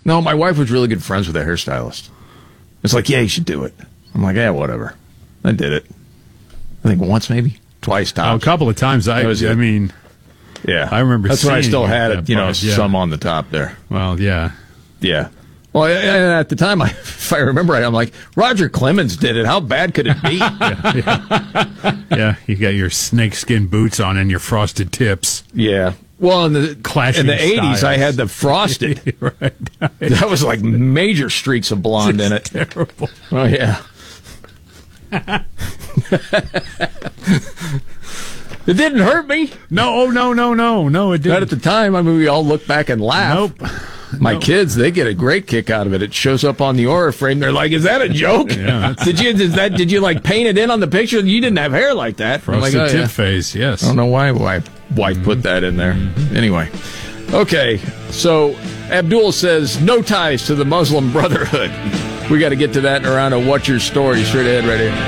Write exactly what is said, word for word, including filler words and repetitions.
No, my wife was really good friends with a hairstylist. It's like, yeah, you should do it. I'm like, yeah, whatever. I did it. I think once, maybe twice tops. Oh, a couple of times. I, I mean, yeah, I remember. That's when I still had it, you know, part, yeah. some on the top there. Well, yeah, yeah. Well, at the time, I, if I remember right, I'm like, Roger Clemens did it. How bad could it be? yeah, yeah. yeah, you got your snakeskin boots on and your frosted tips. Yeah. Well, in the Clashing in the eighties, styles. I had the frosted. Right. That was like major streaks of blonde in it. Terrible. Oh yeah. It didn't hurt me. No, oh, no, no, no, no, it didn't. Not at the time. I mean, we all look back and laugh. Nope. My nope. kids, they get a great kick out of it. It shows up on the Aura frame. They're like, "Is that a joke? Yeah, did you did that? Did you like paint it in on the picture? You didn't have hair like that." Frosted I'm like, oh, tip yeah. phase, yes. I don't know why why why mm-hmm. put that in there. Mm-hmm. Anyway, okay. So Abdul says no ties to the Muslim Brotherhood. We got to get to that in around a What's Your Story straight ahead right here.